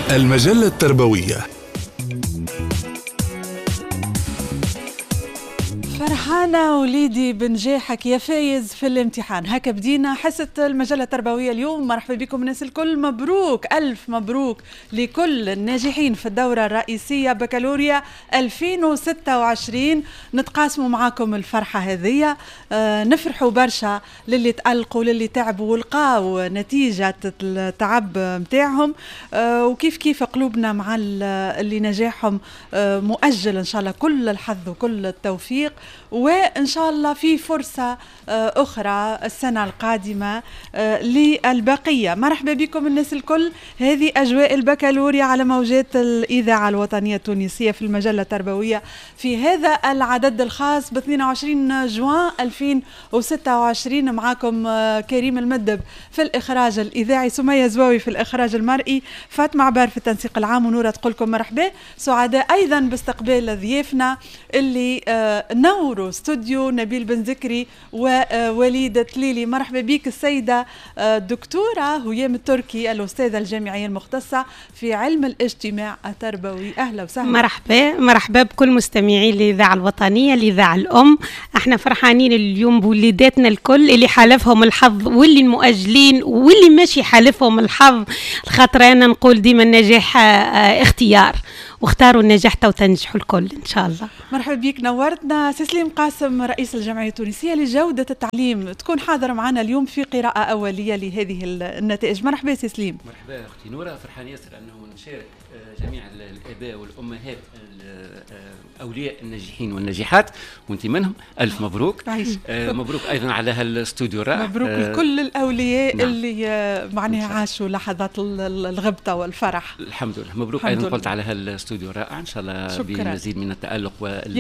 المجلة التربوية. فرحانة وليدي بنجاحك يا فايز في الامتحان. هكا بدينا حصة المجلة التربوية اليوم. مرحبا بكم الناس الكل، مبروك ألف مبروك لكل الناجحين في الدورة الرئيسية بكالوريا 2026. نتقاسموا معاكم الفرحة هذه، نفرحوا برشا للي تألقوا للي تعبوا ولقاو نتيجة التعب متاعهم، وكيف كيف قلوبنا مع اللي نجاحهم مؤجل إن شاء الله. كل الحظ وكل التوفيق، وإن شاء الله في فرصة أخرى السنة القادمة للبقية. مرحبا بكم الناس الكل. هذه أجواء البكالوريا على موجات الإذاعة الوطنية التونسية في المجلة التربوية في هذا العدد الخاص ب 22 جوان 2026. معاكم كريم المدب في الإخراج الإذاعي، سمية زواوي في الإخراج المرئي، فاطمة عبار في التنسيق العام، ونورة تقول لكم مرحبا. سعداء أيضا باستقبال ضيافنا اللي نوروا استوديو نبيل بن ذكري ووليدة ليلي. مرحبا بك السيدة الدكتورة هيام التركي، الأستاذة الجامعية المختصة في علم الاجتماع التربوي. أهلا وسهلا. مرحبا بكل مستمعين الإذاعة الوطنية الإذاعة الأم. احنا فرحانين اليوم بوليداتنا الكل اللي حالفهم الحظ واللي المؤجلين واللي ماشي حالفهم الحظ، خاطر أنا نقول ديما النجاح اختيار، واختاروا النجاح وتنجحوا الكل إن شاء الله. مرحبا بك، نورتنا. سليم قاسم رئيس الجمعية التونسية لجودة التعليم تكون حاضر معنا اليوم في قراءة أولية لهذه النتائج. مرحبا سليم. مرحبا أختي نورة، فرحان ياسر أنه نشارك جميع الآباء والأمهات أولياء الناجحين والناجحات، وانت منهم. ألف مبروك. مبروك أيضا على هالاستوديو الرائع. مبروك لكل الأولياء. نعم. اللي معناها عاشوا لحظات الغبطة والفرح. الحمد لله. مبروك أيضا قلت على هالاستوديو الرائع، إن شاء الله بمزيد من التألق والنجاحات.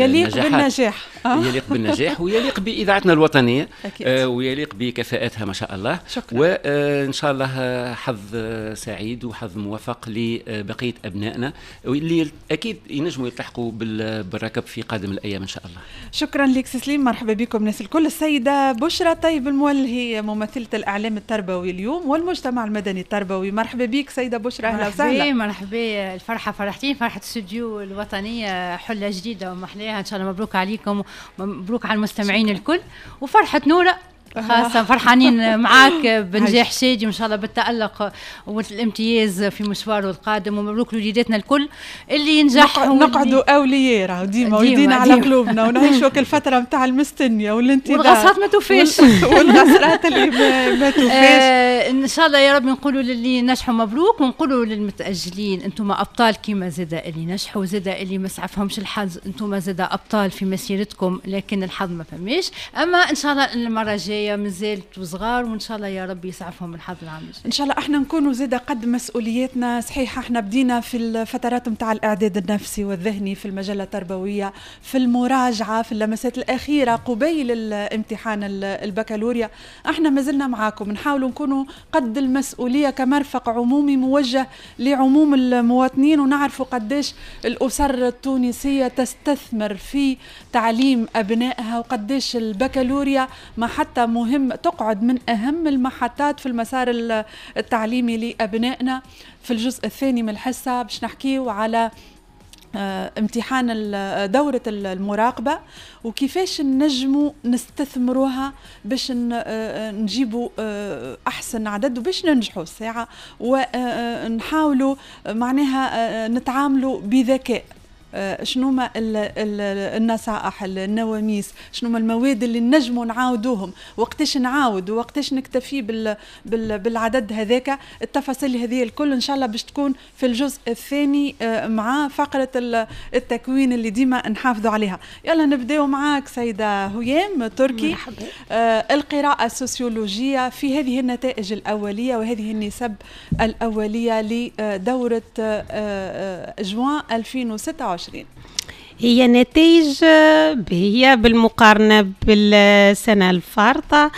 يليق بالنجاح ويليق بإذاعتنا الوطنية، ويليق بكفاءتها ما شاء الله. شكرا. وإن شاء الله حظ سعيد وحظ موفق لبقية أبنائنا، واللي أكيد ينجموا يلتحقوا بالركب في قادم الأيام إن شاء الله. شكرا لك سليم. مرحبا بكم ناس الكل. السيدة بشرى طيب المولهي، ممثلة الإعلام التربوي اليوم والمجتمع المدني التربوي. مرحبا بك سيدة بشرى. أهلا وسهلا. مرحبا. الفرحة فرحتين، فرحة الاستوديو الوطنية حلة جديدة ومحليها إن شاء الله. مبروك عليكم ومبروك على المستمعين الكل، وفرحة نورة خاصة فرحانين معاك بنجاح شادي وإن شاء الله بالتألق والامتياز في مشواره القادم. ومبروك لوليداتنا الكل اللي ينجحوا. نقعدوا أولياء ديما ويدينا على قلوبنا ونعيشوا كل فترة متاع المستنية والانتظار والغصات ما توفيش والغصرات اللي ما توفيش. إن شاء الله يا رب. نقولوا للي نجحوا مبروك، ونقولوا للمتأجلين أنتم أبطال كيما زادا اللي نجحوا، زادا اللي ما سعفهمش الحظ أنتم زادا أبطال في مسيرتكم، لكن الحظ ما فماش. أما إن شاء الله المرة الجاية مازالت وصغار، وإن شاء الله يا رب يسعفهم الحظ العام. إن شاء الله احنا نكونوا زادا قد مسؤولياتنا. صحيح احنا بدينا في الفترات متاع الإعداد النفسي والذهني في المجلة التربوية، في المراجعة، في اللمسات الأخيرة قبيل الامتحان البكالوريا. احنا مازلنا معاكم، نحاولوا نكونوا قد المسؤولية كمرفق عمومي موجه لعموم المواطنين، ونعرفوا قديش الأسر التونسية تستثمر في تعليم أبنائها، وقديش البكالوريا محطة مهم تقعد من أهم المحطات في المسار التعليمي لأبنائنا. في الجزء الثاني من الحصة باش نحكيو على امتحان دورة المراقبة، وكيفاش نجموا نستثمروها باش نجيبوا أحسن عدد وباش ننجحوا الساعة، ونحاولوا معناها نتعاملوا بذكاء. شنو ما النصائح النواميس، شنو ما المواد اللي نجموا نعاودوهم، وقتاش نعاود ووقتاش نكتفي بالعدد هذاك. التفاصيل هذه الكل ان شاء الله باش تكون في الجزء الثاني مع فقرة التكوين اللي ديما نحافظوا عليها. يلا نبداو معاك سيدة هيام تركي. القراءة السوسيولوجية في هذه النتائج الأولية وهذه النسب الأولية لدورة جوان 2026. هي نتائج هي بالمقارنة بالسنة الفارطة،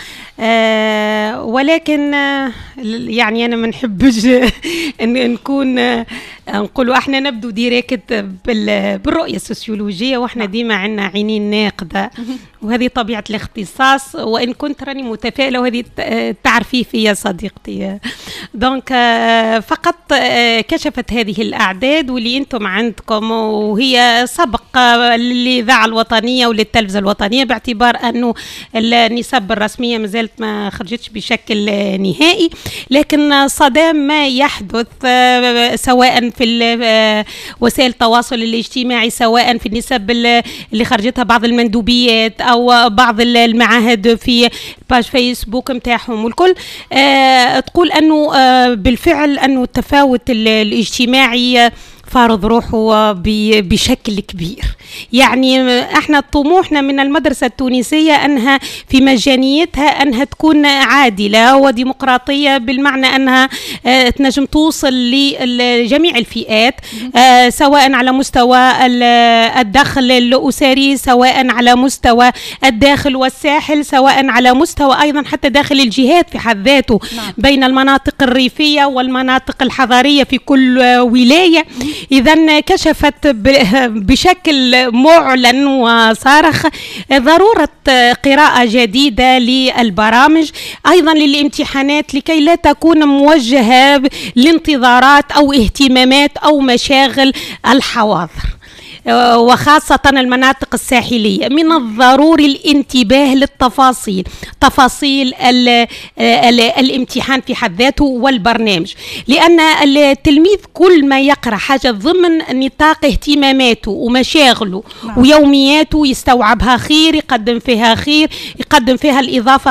ولكن يعني أنا ما نحبش أن نكون نقولوا احنا نبدو ديريكت بالرؤية السوسيولوجية، واحنا ديما عندنا عينين ناقدة، وهذه طبيعة الاختصاص، وإن كنت راني متفائلة وهذه تعرفي فيا صديقتي. دونك فقط كشفت هذه الأعداد واللي أنتم عندكم، وهي سبق للإذاعة الوطنية وللتلفزة الوطنية، باعتبار أنه النسب الرسمية ما زالت ما خرجتش بشكل نهائي، لكن صدام ما يحدث سواء في وسائل التواصل الاجتماعي، سواء في النسب اللي خرجتها بعض المندوبيات أو بعض المعاهد في باج فيسبوك متاعهم والكل، تقول أنه بالفعل أنه التفاوت الاجتماعي فارض روحه بشكل كبير. يعني احنا طموحنا من المدرسة التونسية أنها في مجانيتها أنها تكون عادلة وديمقراطية، بالمعنى أنها تنجم توصل لجميع الفئات، سواء على مستوى الدخل الأسري، سواء على مستوى الداخل والساحل، سواء على مستوى أيضا حتى داخل الجهات في حد ذاته، بين المناطق الريفية والمناطق الحضرية في كل ولاية. إذن كشفت بشكل معلن وصارخ ضرورة قراءة جديدة للبرامج، أيضا للامتحانات، لكي لا تكون موجهة لانتظارات أو اهتمامات أو مشاغل الحواضر، وخاصة المناطق الساحلية. من الضروري الانتباه للتفاصيل، تفاصيل الامتحان في حد ذاته والبرنامج، لأن التلميذ كل ما يقرأ حاجة ضمن نطاق اهتماماته ومشاغله ويومياته يستوعبها خير، يقدم فيها خير، يقدم فيها الإضافة